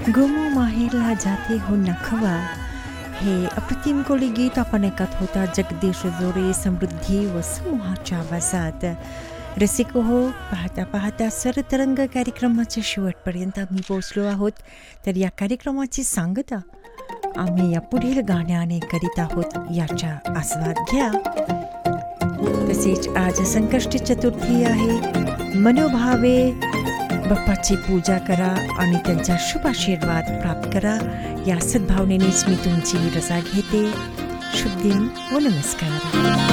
गोमो माहेरला जाते हो नखवा हे अप्रतिम कोळी गीत आपण ऐकत होता जगदीश जोरे समृद्धी व समूहाच्या आवाजात. रसिको हो, पाहता पाहता सरतरंग कार्यक्रमाच्या शेवटपर्यंत आम्ही पोहोचलो आहोत. तर या कार्यक्रमाची सांगता आम्ही या पुढील गाण्याने करीत आहोत याचा आस्वाद घ्या. तसेच आज संकष्टी चतुर्थी आहे. मनोभावे बाप्पाची पूजा करा आणि त्यांचा शुभ आशीर्वाद प्राप्त करा या सद्भावनेनेच मी तुमची रजा घेते. शुभ दिन व नमस्कार.